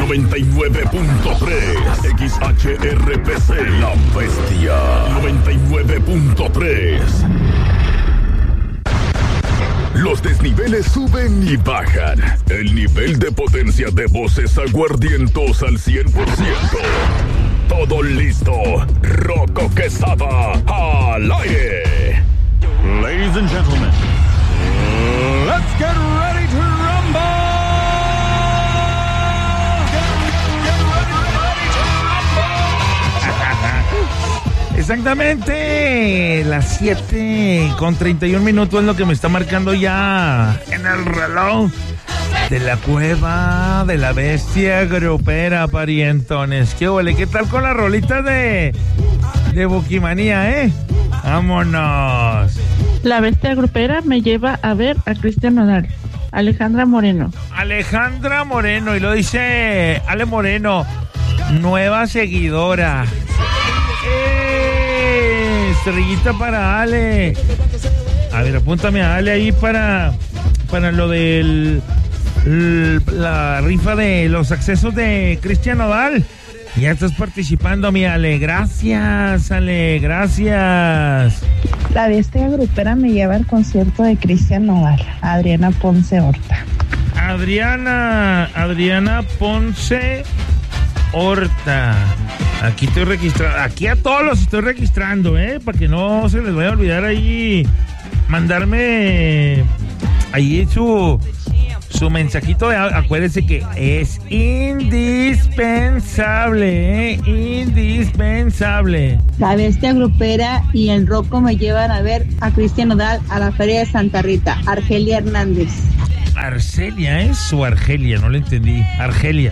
99.3 XHRPC, La Bestia. 99.3. Los desniveles suben y bajan. El nivel de potencia de voces aguardientos al 100%. Todo listo. Rocco Quesada al aire. Ladies and gentlemen, let's get ready to rumble. Exactamente, las 7:31 es lo que me está marcando ya en el reloj de la cueva de la bestia grupera, parientones. ¿Qué ole? ¿Qué tal con la rolita de Buquimanía, ¡Vámonos! La bestia grupera me lleva a ver a Cristian Nodal. Alejandra Moreno, y lo dice Ale Moreno, nueva seguidora. Estrellita para Ale. A ver, apúntame a Ale ahí para lo del la rifa de los accesos de Cristian Nodal. Ya estás participando, mi Ale. Gracias, Ale, gracias. La bestia grupera me lleva al concierto de Cristian Nodal. Adriana Ponce Horta. Adriana Ponce Horta. Aquí estoy registrando. Aquí a todos los estoy registrando, para que no se les vaya a olvidar ahí mandarme ahí su mensajito. Acuérdense que es indispensable, indispensable. La bestia grupera y el Rocco me llevan a ver a Cristian Nodal a la Feria de Santa Rita. Argelia Hernández. ¿Arcelia es o Argelia? No lo entendí. Argelia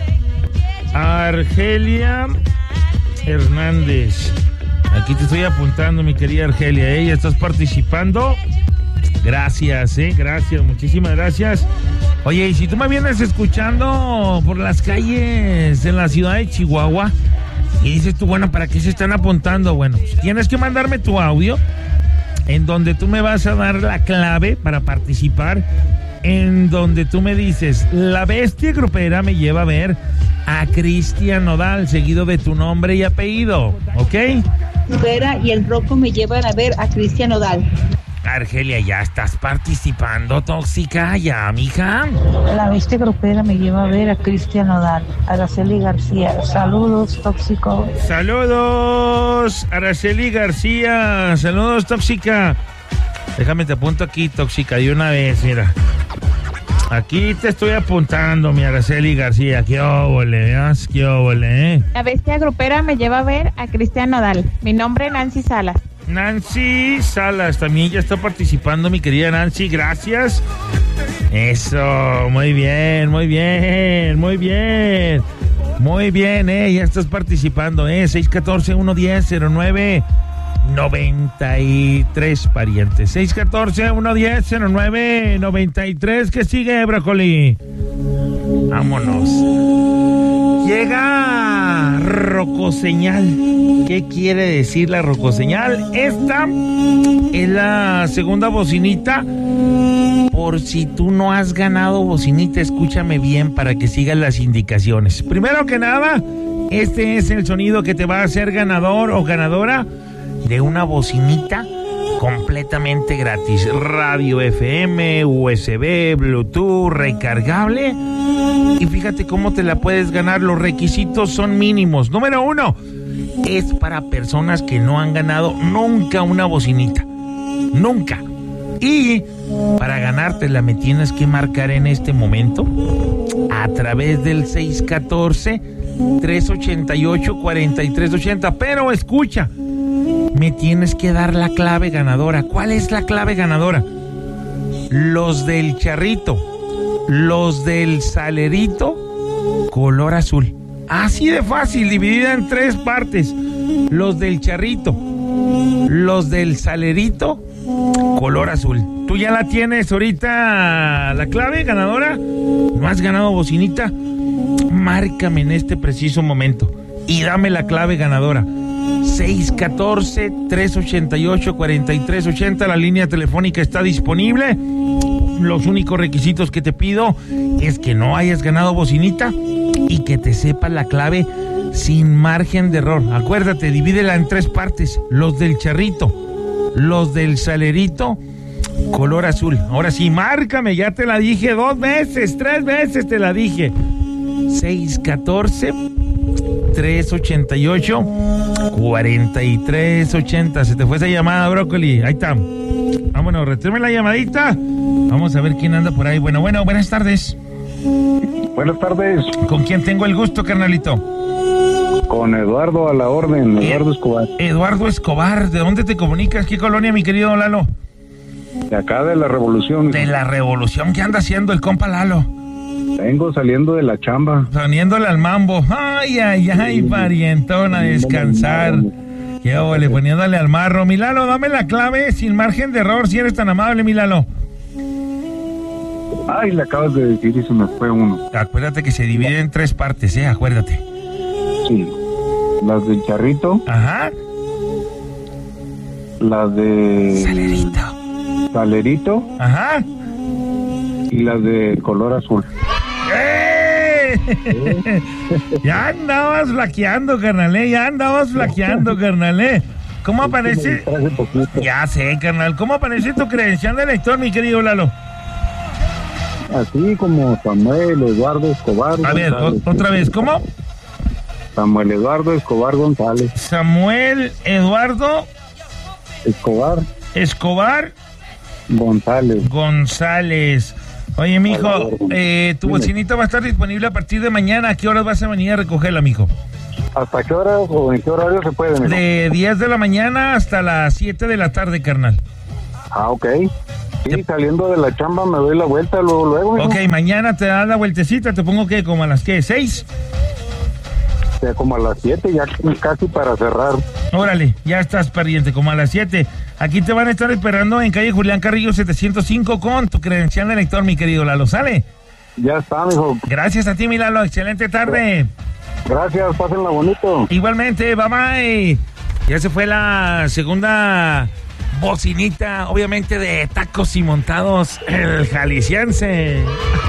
Hernández. Aquí te estoy apuntando, mi querida Argelia. ¿Ya estás participando? Gracias, gracias, muchísimas gracias. Oye, y si tú me vienes escuchando por las calles en la ciudad de Chihuahua y dices tú, bueno, ¿para qué se están apuntando? Bueno, pues tienes que mandarme tu audio en donde tú me vas a dar la clave para participar, en donde tú me dices, la bestia grupera me lleva a ver a Cristian Nodal, seguido de tu nombre y apellido, ¿ok? Grupera y el Rocco me llevan a ver a Cristian Nodal. Argelia, ya estás participando, tóxica, ya, mija. La bestia grupera me lleva a ver a Cristian Nodal. Araceli García. Saludos, tóxico. Saludos, Araceli García. Saludos, tóxica. Déjame te apunto aquí, tóxica, de una vez, mira. Aquí te estoy apuntando, mi Araceli García. Qué óvole, ¿veas? Qué óvole, La bestia grupera me lleva a ver a Cristian Nodal. Mi nombre es Nancy Salas. Nancy Salas también ya está participando, mi querida Nancy, gracias. Eso, muy bien, ya estás participando, 614-110-0993, parientes. 614-110-0993, ¿qué sigue, brócoli? Vámonos. Llega Rocoseñal. ¿Qué quiere decir la Rocoseñal? Esta es la segunda bocinita. Por si tú no has ganado bocinita, escúchame bien para que sigas las indicaciones. Primero que nada, este es el sonido que te va a hacer ganador o ganadora de una bocinita completamente gratis. Radio FM, USB, Bluetooth, recargable. Y fíjate cómo te la puedes ganar. Los requisitos son mínimos. Número 1, es para personas que no han ganado nunca una bocinita. Nunca. Y para ganártela me tienes que marcar en este momento a través del 614-388-4380. Pero escucha, me tienes que dar la clave ganadora. ¿Cuál es la clave ganadora? Los del charrito, los del salerito, color azul. Así de fácil, dividida en 3 partes. Los del charrito, los del salerito, color azul. ¿Tú ya la tienes ahorita, la clave ganadora? ¿No has ganado bocinita? Márcame en este preciso momento y dame la clave ganadora. 614-388-4380. La línea telefónica está disponible. Los únicos requisitos que te pido es que no hayas ganado bocinita y que te sepas la clave sin margen de error. Acuérdate, divídela en 3 partes. Los del charrito, los del salerito, color azul. Ahora sí, márcame, ya te la dije 2 veces, 3 veces te la dije. 614-388-4380. Se te fue esa llamada, Brócoli. Ahí está. Vámonos, retírame la llamadita. Vamos a ver quién anda por ahí. Bueno, buenas tardes. Buenas tardes. ¿Con quién tengo el gusto, carnalito? Con Eduardo a la orden, Eduardo Escobar. Eduardo Escobar, ¿de dónde te comunicas? ¿Qué colonia, mi querido Lalo? De acá de la Revolución. De la Revolución, ¿qué anda haciendo el compa Lalo? Vengo saliendo de la chamba. Poniéndole al mambo. Ay, parientón, a descansar. Qué ole, poniéndole al marro. Mi Lalo, dame la clave sin margen de error, si eres tan amable, mi Lalo. Ay, le acabas de decir y se me fue uno. Acuérdate que se divide en 3 partes, acuérdate. Sí. Las del charrito. Ajá. Las de... Salerito. Ajá. Y las de color azul. Ya andabas flaqueando, carnal, ¿Cómo aparece? Ya sé, carnal. ¿Cómo aparece tu credencial de lector, mi querido Lalo? Así como Samuel Eduardo Escobar. A ver, otra vez, ¿cómo? Samuel Eduardo Escobar González. Samuel Eduardo Escobar González. Oye, mijo, tu bocinita va a estar disponible a partir de mañana. ¿A qué horas vas a venir a recogerla, mijo? ¿Hasta qué horas o en qué horario se puede, mijo? De 10 de la mañana hasta las 7 de la tarde, carnal. Ah, ok. Sí, saliendo de la chamba me doy la vuelta luego, mijo. Ok, mañana te das la vueltecita, te pongo que como a las, ¿qué? ¿6? O sea, como a las 7, ya casi para cerrar. Órale, ya estás, pariente, como a las 7. Aquí te van a estar esperando en calle Julián Carrillo 705 con tu credencial de lector, mi querido Lalo. ¿Sale? Ya está, mijo. Gracias a ti, mi Lalo. Excelente tarde. Gracias, pásenla bonito. Igualmente, bye bye. Ya se fue la segunda bocinita, obviamente de tacos y montados, el jalisciense.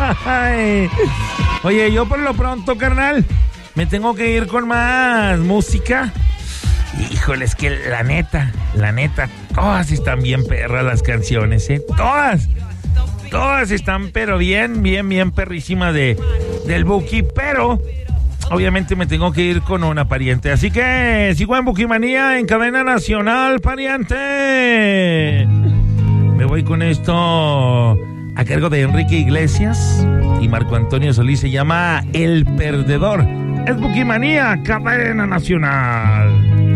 Oye, yo por lo pronto, carnal, me tengo que ir con más música. Híjole, es que la neta, todas están bien perras las canciones, Todas están, pero bien perrísimas del Buki, pero obviamente me tengo que ir con una, pariente. Así que sigo en Bukimanía en cadena nacional, pariente. Me voy con esto a cargo de Enrique Iglesias y Marco Antonio Solís. Se llama El Perdedor. Es Bukimanía, cadena nacional.